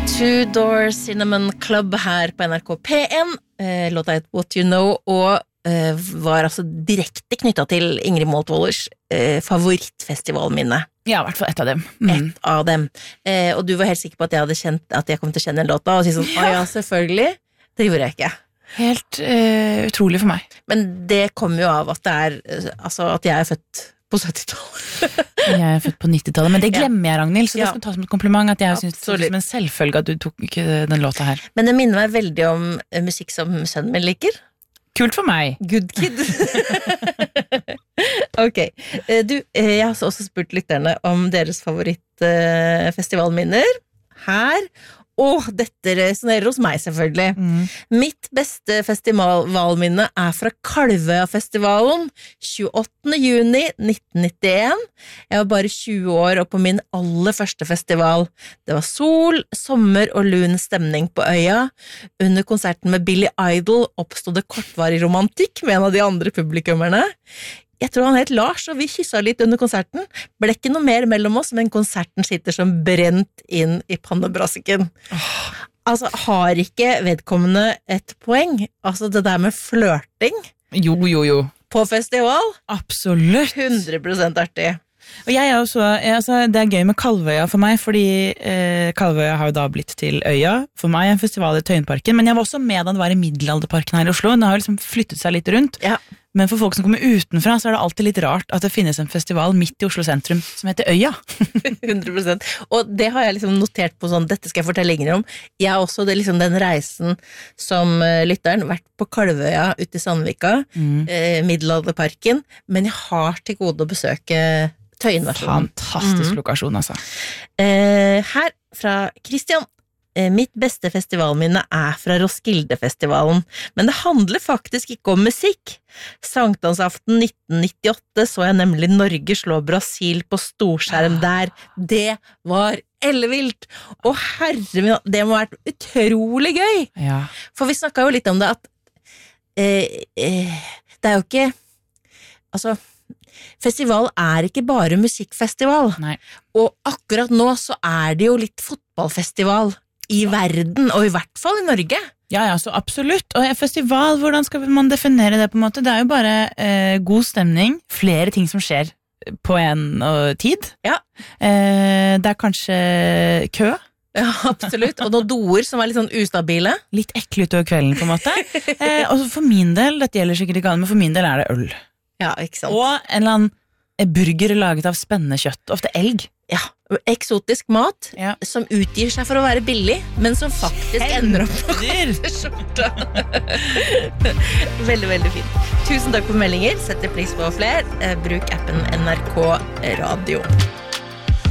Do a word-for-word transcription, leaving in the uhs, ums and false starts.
Two Door Cinnamon Club her på N R K P1. Eh, låta het What You Know, og eh, var altså direkte knyttet til Ingrid Moltvolders eh, favorittfestivalminne. Ja, i hvert fall ett av dem. Mm. Et av dem. Eh, og du var helt sikker på at jeg hadde kjent at jeg kom til å kjenne en låta, og si sånn, ja. Å ja, selvfølgelig. Det gjorde jeg ikke. Helt uh, utrolig for meg. Men det kommer jo av at det er, altså at jeg er født på syttitallet. Jeg er født på nittitallet, men det glemmer jeg, Ragnhild, så det Ja. skal ta som et kompliment at jeg synes det Absolutt. er som en selvfølge at du tok den låta her. Men det minner meg veldig om eh, musikk som sønnen min liker. Kult for meg. Good kid. Ok, eh, du, eh, jeg har også spurt lytterne om deres favorittfestivalminner her. Åh, dette resonerer hos meg selvfølgelig. Mm. Mitt beste festivalminne er fra Kalvøya-festivalen, tjueåttende juni nitten nittien. Jeg var bare tjue år og på min aller første festival. Det var sol, sommer og lun stemning på øya. Under konserten med Billy Idol oppstod det kortvarig romantikk med en av de andre publikummerne. Jeg tror han het Lars, og vi kysset litt under konserten. Ble ikke noe mer mellom oss, men konserten sitter som brent inn i pannebrasken. Oh. Altså, har ikke vedkommende et poeng? Altså, det der med flørting Jo, jo, jo. på festival? Absolutt. hundre prosent artig. Og jeg er jo så, jeg, altså, det er gøy med Kalvøya for meg, fordi eh, Kalvøya har jo da blitt til Øya. For meg er en festival i Tøyenparken, men jeg var også med da det var i Middelalderparken her i Oslo. Den har jo liksom flyttet seg litt rundt. Ja. Men for folk som kommer utenfra, så er det alltid litt rart at det finnes en festival midt i Oslo sentrum som heter Øya. hundre prosent. Og det har jeg liksom notert på sånn, dette skal jeg fortelle lenger om. Jeg har også det, liksom, den reisen som uh, lytteren, vært på Kalvøya ute i Sandvika, mm. uh, Middelalderparken, men jeg har til gode å besøke Tøyenversjonen. Fantastisk mm. lokasjon, altså. Uh, her fra Christian. Mitt beste festivalminne er fra Roskilde-festivalen, men det handler faktisk ikke om musikk. Sankthansaften nitten nittiåtte så jeg nemlig Norge slå Brasil på storskjerm der. Det var ellevilt! Og herre min, det må ha vært utrolig gøy! Ja. For vi snakket jo litt om det at eh, eh, det er jo ikke, altså, festival er ikke bare musikkfestival. Nei. Og akkurat nå så er det jo litt fotballfestival i verden, og i hvert fall i Norge. Ja, ja, så absolutt. Og festival, hvordan skal man definere det på en måte? Det er jo bare eh, god stemning, flere ting som skjer på en uh, tid. Ja. Eh, det er kanskje kø. Ja, absolutt. Og noen doer som er litt sånn ustabile. Litt ekle utover kvelden, på en måte. eh, og for min del, dette gjelder sikkert ikke alle, men for min del er det øl. Ja, ikke sant. Og en eller annen burger laget av spennende kjøtt, ofte elg. Ja, eksotisk mat, ja. Som utgir seg for å være billig, men som faktisk ender opp på skjorta. Veldig, veldig fint. Tusen takk for meldinger, setter pris på flere. Bruk appen N R K Radio.